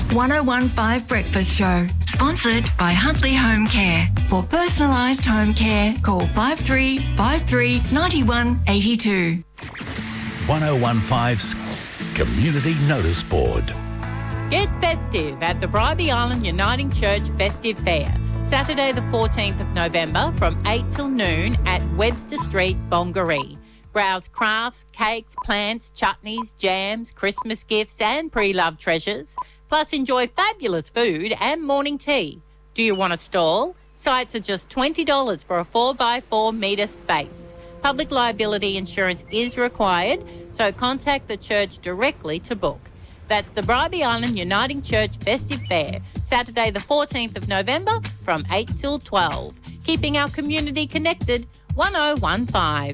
1015 Breakfast Show, sponsored by Huntley Home Care. For personalised home care, call 5353 91 82. 1015's Community Notice Board. Get festive at the Bribie Island Uniting Church Festive Fair, Saturday the 14th of November from 8 till noon at Webster Street, Bongaree. Browse crafts, cakes, plants, chutneys, jams, Christmas gifts and pre-loved treasures, plus enjoy fabulous food and morning tea. Do you want a stall? Sites are just $20 for a 4x4 metre space. Public liability insurance is required, so contact the church directly to book. That's the Bribie Island Uniting Church Festive Fair, Saturday the 14th of November from 8 till 12. Keeping our community connected, 1015.